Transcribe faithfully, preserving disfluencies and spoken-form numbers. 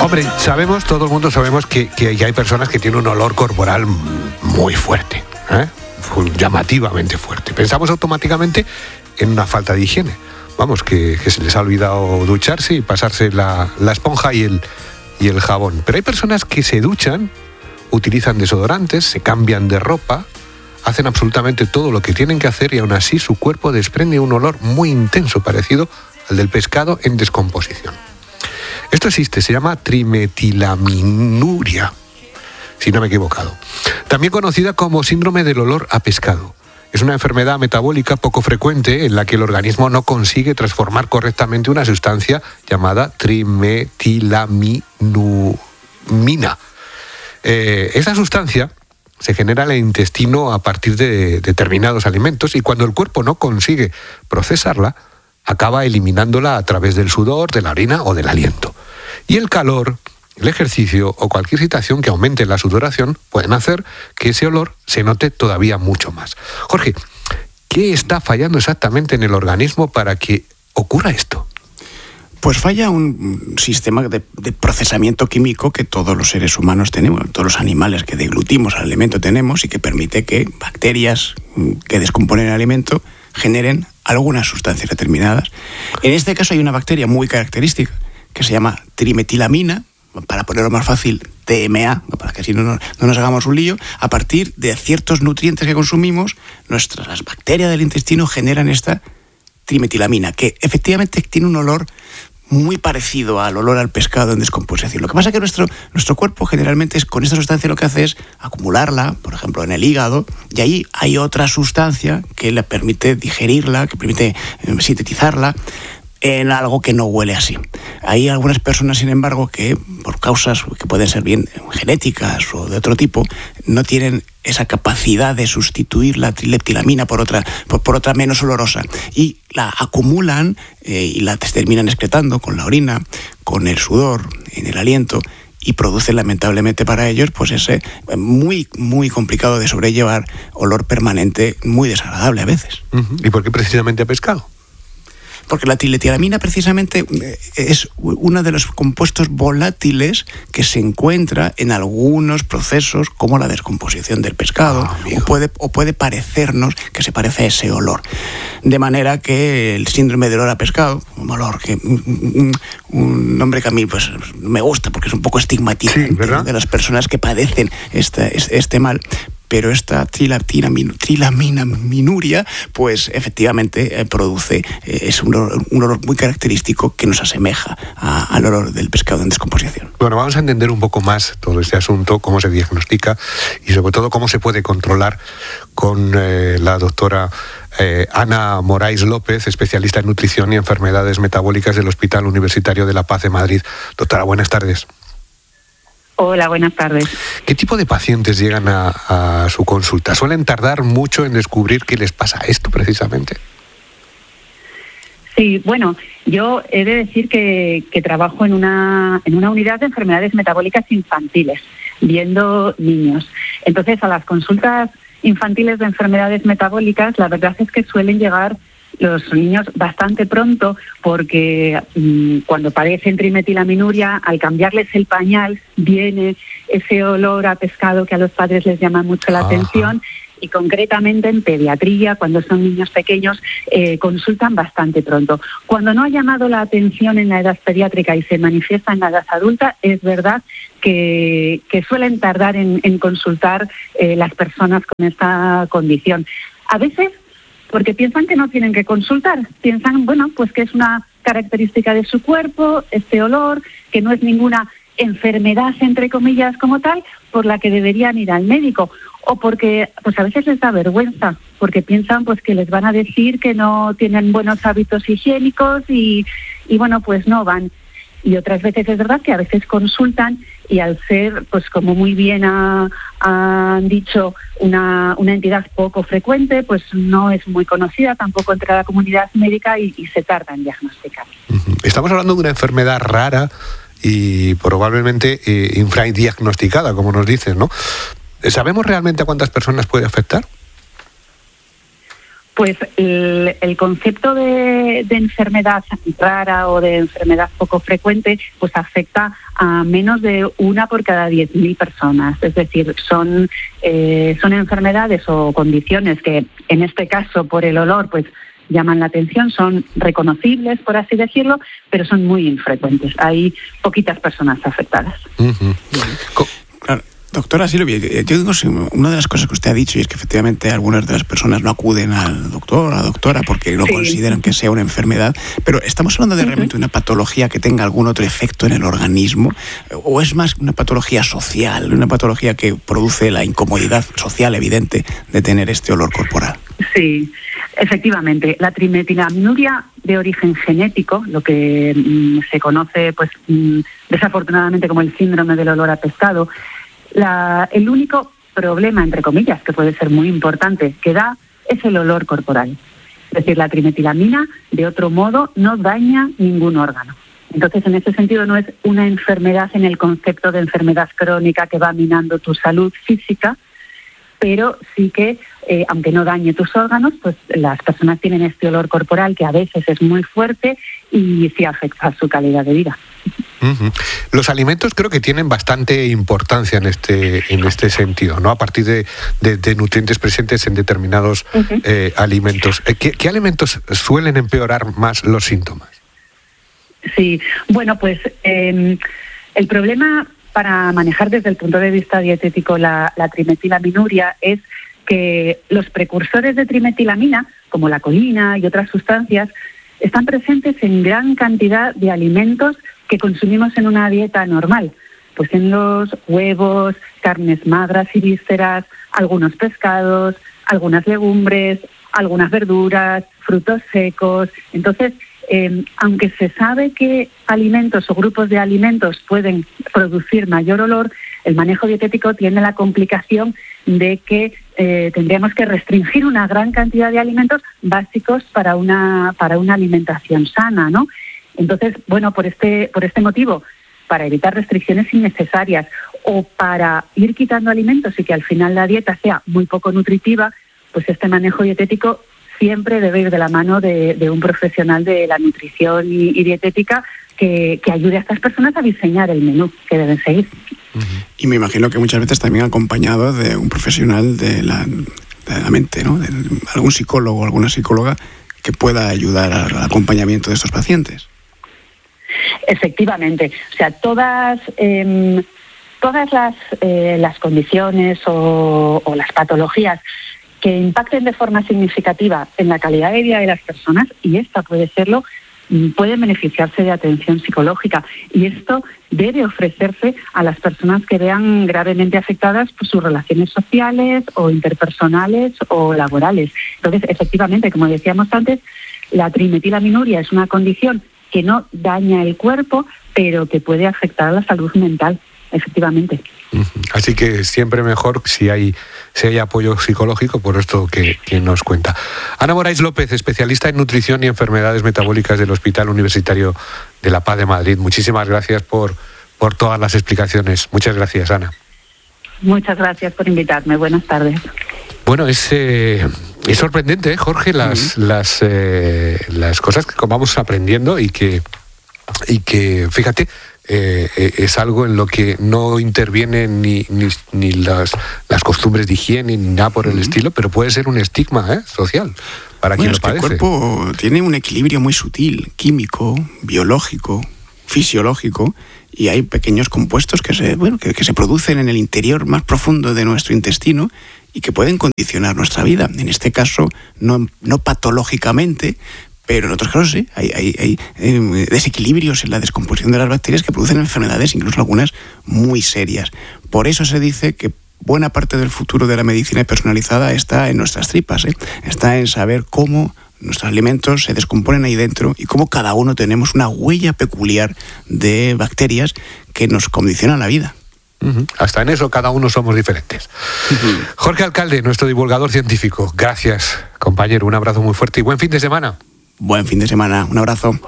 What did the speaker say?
Hombre, sabemos, todo el mundo sabemos que, que hay personas que tienen un olor corporal muy fuerte, ¿eh? llamativamente fuerte. Pensamos automáticamente en una falta de higiene. Vamos, que, que se les ha olvidado ducharse y pasarse la, la esponja y el, y el jabón. Pero hay personas que se duchan, utilizan desodorantes, se cambian de ropa, hacen absolutamente todo lo que tienen que hacer y aún así su cuerpo desprende un olor muy intenso, parecido al del pescado en descomposición. Esto existe, se llama trimetilaminuria, si no me he equivocado. También conocida como síndrome del olor a pescado. Es una enfermedad metabólica poco frecuente en la que el organismo no consigue transformar correctamente una sustancia llamada trimetilamina. Eh, esta sustancia se genera en el intestino a partir de determinados alimentos y cuando el cuerpo no consigue procesarla, acaba eliminándola a través del sudor, de la orina o del aliento. Y el calor, el ejercicio o cualquier situación que aumente la sudoración pueden hacer que ese olor se note todavía mucho más. Jorge, ¿qué está fallando exactamente en el organismo para que ocurra esto? Pues falla un sistema de, de procesamiento químico que todos los seres humanos tenemos, todos los animales que deglutimos al alimento tenemos y que permite que bacterias que descomponen el alimento generen algunas sustancias determinadas. En este caso hay una bacteria muy característica que se llama trimetilamina, para ponerlo más fácil, T M A, para que así no, no, no nos hagamos un lío. A partir de ciertos nutrientes que consumimos, nuestras las bacterias del intestino generan esta trimetilamina, que efectivamente tiene un olor muy parecido al olor al pescado en descomposición. Lo que pasa es que nuestro, nuestro cuerpo generalmente es, con esta sustancia lo que hace es acumularla, por ejemplo, en el hígado, y ahí hay otra sustancia que le permite digerirla, que permite eh, sintetizarla en algo que no huele así. Hay algunas personas, sin embargo, que por causas que pueden ser bien genéticas o de otro tipo, no tienen esa capacidad de sustituir la trileptilamina por otra, por, por otra menos olorosa. Y la acumulan eh, y la terminan excretando con la orina, con el sudor, en el aliento, y producen lamentablemente para ellos pues ese muy, muy complicado de sobrellevar olor permanente, muy desagradable a veces. Uh-huh. ¿Y por qué precisamente a pescado? Porque la triletilamina precisamente es uno de los compuestos volátiles que se encuentra en algunos procesos como la descomposición del pescado, oh, o, puede, o puede parecernos que se parece a ese olor. De manera que el síndrome del olor a pescado, un olor que un, un nombre que a mí pues me gusta porque es un poco estigmatizante, sí, ¿verdad?, de las personas que padecen este, este mal. Pero esta trilamina-minuria, pues efectivamente eh, produce, eh, es un olor, un olor muy característico que nos asemeja a, al olor del pescado en descomposición. Bueno, vamos a entender un poco más todo este asunto, cómo se diagnostica y sobre todo cómo se puede controlar con eh, la doctora eh, Ana Morais López, especialista en nutrición y enfermedades metabólicas del Hospital Universitario de La Paz de Madrid. Doctora, buenas tardes. Hola, buenas tardes. ¿Qué tipo de pacientes llegan a, a su consulta? ¿Suelen tardar mucho en descubrir qué les pasa esto precisamente? Sí, bueno, yo he de decir que, que trabajo en una, en una unidad de enfermedades metabólicas infantiles, viendo niños. Entonces, a las consultas infantiles de enfermedades metabólicas, la verdad es que suelen llegar los niños bastante pronto porque mmm, cuando padecen trimetilaminuria, al cambiarles el pañal, viene ese olor a pescado que a los padres les llama mucho la Ajá. atención, y concretamente en pediatría, cuando son niños pequeños, eh, consultan bastante pronto. Cuando no ha llamado la atención en la edad pediátrica y se manifiesta en la edad adulta, es verdad que, que suelen tardar en, en consultar eh, las personas con esta condición. A veces porque piensan que no tienen que consultar, piensan, bueno, pues que es una característica de su cuerpo, este olor, que no es ninguna enfermedad, entre comillas, como tal, por la que deberían ir al médico, o porque pues a veces les da vergüenza, porque piensan pues que les van a decir que no tienen buenos hábitos higiénicos y, y bueno, pues no van. Y otras veces es verdad que a veces consultan y al ser, pues como muy bien ha, han dicho, una, una entidad poco frecuente, pues no es muy conocida tampoco entre la comunidad médica y, y se tarda en diagnosticar. Estamos hablando de una enfermedad rara y probablemente eh, infradiagnosticada, como nos dicen, ¿no? ¿Sabemos realmente a cuántas personas puede afectar? Pues el, el concepto de, de enfermedad rara o de enfermedad poco frecuente pues afecta a menos de una por cada diez mil personas. Es decir, son, eh, son enfermedades o condiciones que en este caso por el olor pues llaman la atención, son reconocibles, por así decirlo, pero son muy infrecuentes. Hay poquitas personas afectadas. Uh-huh. Claro. Doctora Silvia, yo digo, una de las cosas que usted ha dicho, y es que efectivamente algunas de las personas no acuden al doctor o a la doctora porque no sí. consideran que sea una enfermedad, pero ¿estamos hablando de uh-huh. realmente una patología que tenga algún otro efecto en el organismo? ¿O es más una patología social, una patología que produce la incomodidad social evidente de tener este olor corporal? Sí, efectivamente. La trimetilaminuria de origen genético, lo que mmm, se conoce pues mmm, desafortunadamente como el síndrome del olor a pescado, La, el único problema, entre comillas, que puede ser muy importante, que da es el olor corporal. Es decir, la trimetilamina, de otro modo, no daña ningún órgano. Entonces, en ese sentido, no es una enfermedad en el concepto de enfermedad crónica que va minando tu salud física, pero sí que, eh, aunque no dañe tus órganos, pues las personas tienen este olor corporal que a veces es muy fuerte y sí afecta a su calidad de vida. Uh-huh. Los alimentos creo que tienen bastante importancia en este en este sentido, ¿no? A partir de, de, de nutrientes presentes en determinados uh-huh. eh, alimentos. ¿Qué, ¿Qué alimentos suelen empeorar más los síntomas? Sí, bueno, pues eh, el problema para manejar desde el punto de vista dietético la, la trimetilaminuria es que los precursores de trimetilamina, como la colina y otras sustancias, están presentes en gran cantidad de alimentos que consumimos en una dieta normal, pues en los huevos, carnes magras y vísceras, algunos pescados, algunas legumbres, algunas verduras, frutos secos. Entonces, eh, aunque se sabe que alimentos o grupos de alimentos pueden producir mayor olor, el manejo dietético tiene la complicación de que eh, tendríamos que restringir una gran cantidad de alimentos básicos para una, para una alimentación sana, ¿no? Entonces, bueno, por este, por este motivo, para evitar restricciones innecesarias o para ir quitando alimentos y que al final la dieta sea muy poco nutritiva, pues este manejo dietético siempre debe ir de la mano de, de un profesional de la nutrición y, y dietética que, que ayude a estas personas a diseñar el menú que deben seguir. Uh-huh. Y me imagino que muchas veces también acompañado de un profesional de la, de la mente, ¿no? De algún psicólogo o alguna psicóloga que pueda ayudar al acompañamiento de estos pacientes. Efectivamente, o sea, todas eh, todas las eh, las condiciones o, o las patologías que impacten de forma significativa en la calidad de vida de las personas, y esta puede serlo, pueden beneficiarse de atención psicológica, y esto debe ofrecerse a las personas que vean gravemente afectadas por sus relaciones sociales o interpersonales o laborales. Entonces, efectivamente, como decíamos antes, la trimetilaminuria es una condición que no daña el cuerpo, pero que puede afectar a la salud mental, efectivamente. Así que siempre mejor si hay, si hay apoyo psicológico, por esto que, que nos cuenta. Ana Morais López, especialista en nutrición y enfermedades metabólicas del Hospital Universitario de La Paz de Madrid. Muchísimas gracias por, por todas las explicaciones. Muchas gracias, Ana. Muchas gracias por invitarme. Buenas tardes. Bueno, es... Eh... Es sorprendente, ¿eh, Jorge, las, uh-huh. las, eh, las cosas que vamos aprendiendo y que, y que fíjate, eh, es algo en lo que no intervienen ni, ni, ni las, las costumbres de higiene ni nada por el uh-huh. estilo, pero puede ser un estigma ¿eh? social para bueno, quien es lo padece. Que el cuerpo tiene un equilibrio muy sutil, químico, biológico, fisiológico, y hay pequeños compuestos que se, bueno, que, que se producen en el interior más profundo de nuestro intestino y que pueden condicionar nuestra vida. En este caso, no, no patológicamente, pero en otros casos sí. Hay, hay, hay eh, desequilibrios en la descomposición de las bacterias que producen enfermedades, incluso algunas muy serias. Por eso se dice que buena parte del futuro de la medicina personalizada está en nuestras tripas, ¿eh? Está en saber cómo nuestros alimentos se descomponen ahí dentro y cómo cada uno tenemos una huella peculiar de bacterias que nos condicionan la vida. Uh-huh. Hasta en eso cada uno somos diferentes. Uh-huh. Jorge Alcalde, nuestro divulgador científico. Gracias, compañero. Un abrazo muy fuerte y buen fin de semana. Buen fin de semana. Un abrazo.